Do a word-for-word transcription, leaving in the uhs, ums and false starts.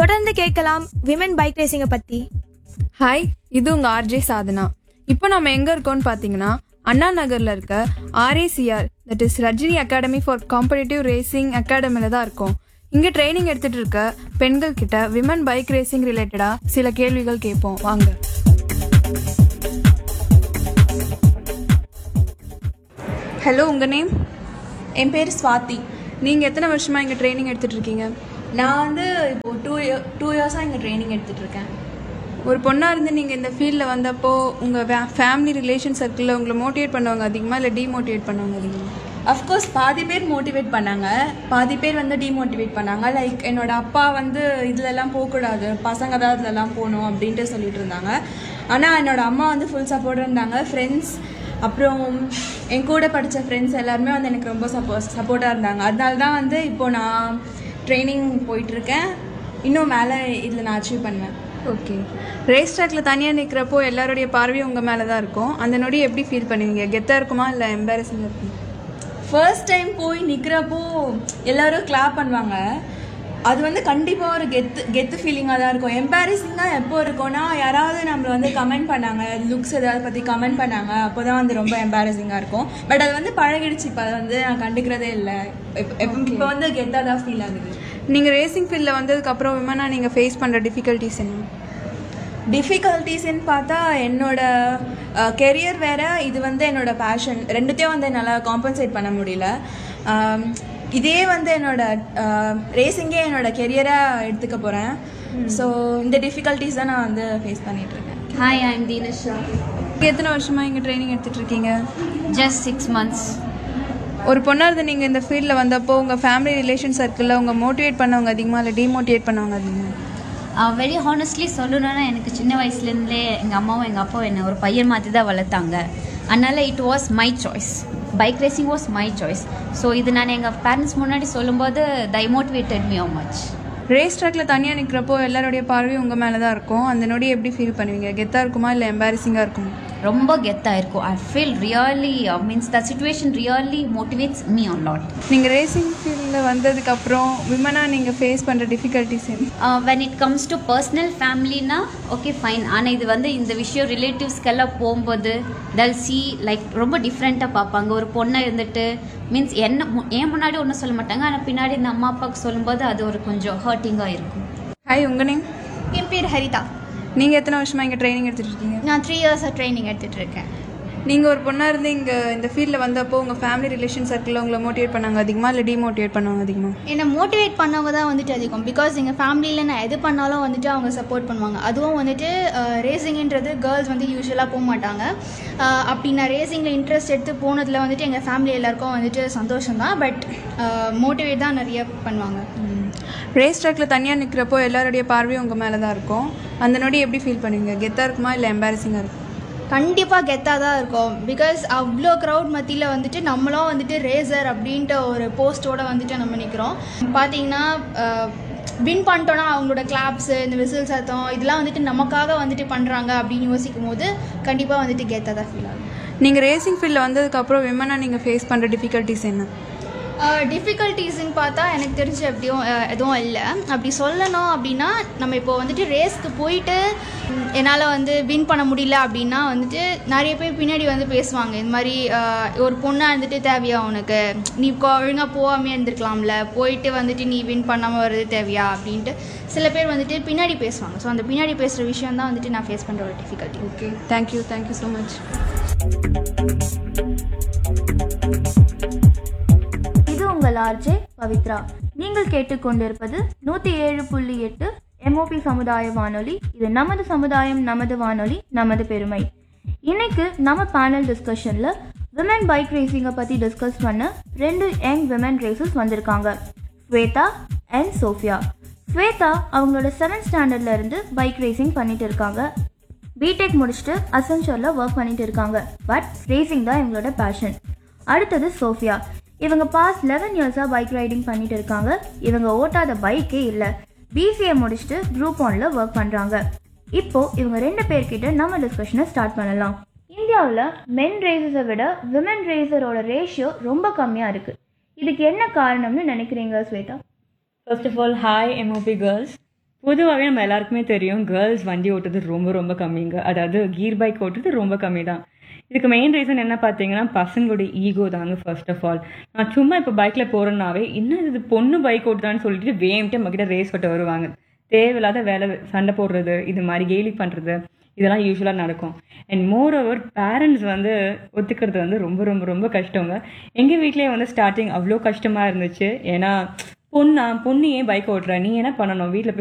தொடர்ந்து கேட்கலாம் women bike ரேசிங்கை பற்றி. ஹாய், இது உங்கள் ஆர்ஜே சாதனா. இப்போ நம்ம எங்கே இருக்கோம்னு பார்த்தீங்கன்னா அண்ணா நகரில் இருக்க ஆர்ஏசிஆர், that is Rajini academy for competitive racing அகாடமியில் தான் இருக்கோம். இங்கே ட்ரைனிங் எடுத்துகிட்டு இருக்க பெண்கள் கிட்ட விமன் பைக் ரேசிங் ரிலேட்டடாக சில கேள்விகள் கேட்போம். வாங்க. ஹலோ, உங்கள் நேம்? என் பேர் ஸ்வாதி. நீங்கள் எத்தனை வருஷமாக இங்கே ட்ரைனிங் எடுத்துகிட்டு இருக்கீங்க? நான் வந்து இப்போது டூ இயர் டூ இயர்ஸாக இங்கே ட்ரைனிங் எடுத்துகிட்டு இருக்கேன். ஒரு பொண்ணாக இருந்து நீங்கள் இந்த ஃபீல்டில் வந்தப்போ உங்கள் ஃபே ஃபேமிலி ரிலேஷன் சர்க்கிளில் உங்களை மோட்டிவேட் பண்ணவங்க அதிகமாக இல்லை டிமோட்டிவேட் பண்ணவங்க அதிகமாக? அஃப்கோர்ஸ் பாதி பேர் மோட்டிவேட் பண்ணாங்க, பாதி பேர் வந்து டிமோட்டிவேட் பண்ணாங்க. லைக் என்னோட அப்பா வந்து இதுலலாம் போகக்கூடாது, பசங்க தான் இதுலலாம் போகணும் அப்படின்ட்டு சொல்லிட்டு இருந்தாங்க. ஆனால் என்னோடய அம்மா வந்து ஃபுல் சப்போர்ட் இருந்தாங்க. ஃப்ரெண்ட்ஸ், அப்புறம் என் கூட படித்த ஃப்ரெண்ட்ஸ் எல்லாருமே வந்து எனக்கு ரொம்ப சப்போ சப்போர்ட்டாக இருந்தாங்க. அதனால தான் வந்து இப்போது நான் ட்ரைனிங் போயிட்டுருக்கேன். இன்னும் மேலே இதில் நான் அச்சீவ் பண்ணுவேன். ஓகே. ரேஸ் ட்ராக்கில் தனியாக நிற்கிறப்போ எல்லாருடைய பார்வையும் உங்கள் மேலே தான் இருக்கும். அந்த நொடி எப்படி ஃபீல் பண்ணுவீங்க? கெத்தாக இருக்குமா இல்லை எம்பாரசிங்காக இருக்குமா? ஃபர்ஸ்ட் டைம் போய் நிற்கிறப்போ எல்லோரும் கிளாப் பண்ணுவாங்க. அது வந்து கண்டிப்பாக ஒரு கெத்து கெத்து ஃபீலிங்காக தான் இருக்கும். எம்பாரசிங்காக எப்போ இருக்கும்னா, யாராவது நம்மளை வந்து கமெண்ட் பண்ணாங்க, லுக்ஸ் ஏதாவது பற்றி கமெண்ட் பண்ணாங்க, அப்போ தான் வந்து ரொம்ப எம்பாரசிங்காக இருக்கும். பட் அது வந்து பழகிடுச்சு. இப்போ அதை வந்து நான் கண்டுக்கிறதே இல்லை. இப்போ வந்து கெத்தாக தான் ஃபீல் ஆகுது. நீங்கள் ரேசிங் ஃபீல்டில் வந்ததுக்கப்புறம் விமனா நீங்கள் ஃபேஸ் பண்ணுற டிஃபிகல்ட்டிஸ் என்ன? டிஃபிகல்ட்டிஸ்ன்னு பார்த்தா, என்னோட கெரியர் வேறு, இது வந்து என்னோடய பேஷன், ரெண்டுத்தையும் வந்து என்னால் காம்பன்சேட் பண்ண முடியல. இதே வந்து என்னோட ரேசிங்கே என்னோட கெரியராக எடுத்துக்க போகிறேன். ஸோ இந்த டிஃபிகல்ட்டிஸ் தான் நான் வந்து ஃபேஸ் பண்ணிகிட்ருக்கேன். Hi, I am தீனஷா. எத்தனை வருஷமாக இங்கே ட்ரைனிங் எடுத்துகிட்டு இருக்கீங்க? Just six months. ஒரு பொண்ணாக இருந்து நீங்கள் இந்த ஃபீல்டில் வந்தப்போ உங்கள் ஃபேமிலி ரிலேஷன் சர்க்கிளில் உங்கள் மோட்டிவேட் பண்ணவங்க அதிகமாக இல்லை டிமோட்டிவேட் பண்ணவங்க அதிகமாக? வெரி ஹானஸ்ட்லி சொல்லணுன்னா, எனக்கு சின்ன வயசுலேருந்தே எங்கள் அம்மாவும் எங்கள் அப்பாவும் என்னை ஒரு பையன் மாதிரி தான் வளர்த்தாங்க. அதனால் it was my choice. Bike racing was my choice. So இது நான் எங்கள் பேரண்ட்ஸ் முன்னாடி சொல்லும்போது தை motivated me how much. Race ட்ராக்கில் தனியாக நிற்கிறப்போ எல்லாருடைய பார்வையும் உங்கள் மேலே தான் இருக்கும். அந்த நொடி எப்படி ஃபீல் பண்ணுவீங்க? கெத்தாக இருக்குமா இல்லை எம்பாரசிங்காக இருக்குமா? ரொம்ப கெத்தாக இருக்கும். I feel really means the situation really motivates me a lot. நீங்கள் ரேசிங் ஃபீல்டில் வந்ததுக்கப்புறம் விமனாக நீங்கள் ஃபேஸ் பண்ணுற டிஃபிகல்ட்டிஸ் என்ன? When it comes to personal ஃபேமிலினா okay fine. ஆனால் இது வந்து இந்த விஷயம் ரிலேட்டிவ்ஸ்க்கெல்லாம் போகும்போது தல் சி லைக் ரொம்ப டிஃப்ரெண்ட்டாக பார்ப்பாங்க. ஒரு பொண்ணை இருந்துட்டு மீன்ஸ் என்ன ஏன் முன்னாடி ஒன்றும் சொல்ல மாட்டாங்க, ஆனால் பின்னாடி இந்த அம்மா அப்பாவுக்கு சொல்லும்போது அது ஒரு கொஞ்சம் ஹர்ட்டிங்காக இருக்கும். ஹாய், உங்கள் நேம்? என் பேர் ஹரிதா. நீங்கள் எத்தனை வருஷமாக இங்கே ட்ரைனிங் எடுத்துகிட்டு இருக்கீங்க? நான் த்ரீ இயர்ஸாக ட்ரைனிங் எடுத்துகிட்டு இருக்கேன். நீங்கள் ஒரு பொண்ணாக இருந்து இங்கே இந்த ஃபீல்டில் வந்தப்போ உங்கள் ஃபேமிலி ரிலேஷன் சர்க்கிளில் உங்களை மோட்டிவேட் பண்ணாங்க அதிகமாக இல்லை டிமோட்டிவேட் பண்ணவங்க அதிகமாக? என்னை மோட்டிவேட் பண்ணவங்க தான் வந்துட்டு அதிகம். பிகாஸ் எங்கள் ஃபேமிலியில் நான் எது பண்ணாலும் வந்துட்டு அவங்க சப்போர்ட் பண்ணுவாங்க. அதுவும் வந்துட்டு ரேசிங்ன்றது கேர்ள்ஸ் வந்து யூஸ்வலாக போக மாட்டாங்க. அப்படி நான் ரேசிங்கில் இன்ட்ரெஸ்ட் எடுத்து போனதில் வந்துட்டு எங்கள் ஃபேமிலி எல்லாருக்கும் வந்துட்டு சந்தோஷம் தான். பட் மோட்டிவேட் தான் நிறைய பண்ணுவாங்க. ரேஸ் ட்ராக்கில் தனியாக நிற்கிறப்போ எல்லாருடைய பார்வையும் உங்கள் மேலே தான் இருக்கும். அந்த நொடி எப்படி ஃபீல் பண்ணுவீங்க? கெத்தாக இருக்குமா இல்லை எம்பாரசிங்காக இருக்கும்? கண்டிப்பாக கெத்தாக தான் இருக்கும். பிகாஸ் அவ்வளோ க்ரௌட் மத்தியில் வந்துட்டு நம்மளும் வந்துட்டு ரேசர் அப்படின்ட்டு ஒரு போஸ்ட்டோடு வந்துட்டு நம்ம நிற்கிறோம். பார்த்தீங்கன்னா வின் பண்ணிட்டோன்னா அவங்களோட கிளாப்ஸு, இந்த விசில் சத்தம், இதெல்லாம் வந்துட்டு நமக்காக வந்துட்டு பண்ணுறாங்க அப்படின்னு யோசிக்கும் போது கண்டிப்பாக வந்துட்டு கெத்தாக தான் ஃபீல் ஆகும். நீங்கள் ரேசிங் ஃபீல்டில் வந்ததுக்கப்புறம் விமனாக நீங்கள் ஃபேஸ் பண்ணுற டிஃபிகல்ட்டிஸ் என்ன? டிஃபிகல்ட்டிஸ்ன்னு பார்த்தா எனக்கு தெரிஞ்ச எப்படியும் எதுவும் இல்லை. அப்படி சொல்லணும் அப்படின்னா, நம்ம இப்போ வந்துட்டு ரேஸ்க்கு போயிட்டு என்னால் வந்து வின் பண்ண முடியல அப்படின்னா வந்துட்டு நிறைய பேர் பின்னாடி வந்து பேசுவாங்க. இந்த மாதிரி ஒரு பொண்ணாக இருந்துட்டு தேவையா உனக்கு, நீ ஒழுங்காக போகாமே இருந்திருக்கலாம்ல, போயிட்டு வந்துட்டு நீ வின் பண்ணாமல் வர்றது தேவையா அப்படின்ட்டு சில பேர் வந்துட்டு பின்னாடி பேசுவாங்க. ஸோ அந்த பின்னாடி பேசுகிற விஷயம் தான் வந்துட்டு நான் ஃபேஸ் பண்ணுற ஒரு difficulty. Okay, thank you thank you so much. உங்கள் ஆர்ஜே பவித்ரா. நீங்கள் கேட்டுக்கொண்டிருப்பது நூற்றி ஏழு புள்ளி எட்டு எம்ஓபி சமுதாய வானொலி. இது நமது சமுதாயம், நமது வானொலி, நமது பெருமை. இன்னைக்கு நம்ம பேனல் டிஸ்கஷனில் விமன் பைக் ரேசிங்கை பற்றி டிஸ்கஸ் பண்ண ரெண்டு யங் விமன் ரேசர்ஸ் வந்திருக்காங்க, ஸ்வேதா அண்ட் சோஃபியா. ஸ்வேதா அவங்களோட செவன்த் ஸ்டாண்டர்ட்ல இருந்து பைக் ரேசிங் பண்ணிட்டு இருக்காங்க. பிடெக் முடிச்சுட்டு அசென்ச்சரில் ஒர்க் பண்ணிட்டு இருக்காங்க. பட் ரேசிங் தான் இவங்களோட பேஷன். அடுத்தது சோஃபியா. இவங்க பாஸ்ட் லெவன் இயர்ஸாக பைக் ரைடிங் பண்ணிட்டு இருக்காங்க. இவங்க ஓட்டாத பைக்கே இல்லை. பிசிஏ முடிச்சுட்டு குரூப் ஒன்ல ஒர்க் பண்ணுறாங்க. இப்போ இவங்க ரெண்டு பேர்கிட்ட நம்ம டிஸ்கஷனை ஸ்டார்ட் பண்ணலாம். இந்தியாவில் மென் ரேசஸை விட விமன் ரேசரோட ரேஷியோ ரொம்ப கம்மியாக இருக்குது. இதுக்கு என்ன காரணம்னு நினைக்கிறீங்க Shweta? First of all, hi M O P girls. பொதுவாகவே நம்ம எல்லாருக்குமே தெரியும் கேர்ள்ஸ் வண்டி ஓட்டுறது ரொம்ப ரொம்ப கம்மிங்க. அதாவது கீர் பைக் ஓட்டுறது ரொம்ப கம்மி தான். இதுக்கு மெயின் ரீசன் என்ன பார்த்தீங்கன்னா பசங்களுடைய ஈகோ தாங்க. ஃபர்ஸ்ட் ஆஃப் ஆல் நான் சும்மா இப்போ பைக்கில் போகிறேன்னாவே என்ன இது பொண்ணு பைக் ஓட்டுதான்னு சொல்லிட்டு வேம்ட்டு நம்மக்கிட்ட ரேஸ் கட்ட வருவாங்க. தேவையில்லாத வேலை சண்டை போடுறது இது மாதிரி கேலி பண்ணுறது இதெல்லாம் யூஸ்வலாக நடக்கும். அண்ட் மோர் ஓவர் பேரண்ட்ஸ் வந்து ஒத்துக்கிறது வந்து ரொம்ப ரொம்ப ரொம்ப கஷ்டங்க. எங்கள் வீட்லேயே வந்து ஸ்டார்டிங் அவ்வளோ கஷ்டமாக இருந்துச்சு. ஏன்னா பொண்ணா பொண்ணு ஏன் பைக் ஓட்டுற, நீ என்ன பண்ணணும், வீட்டில்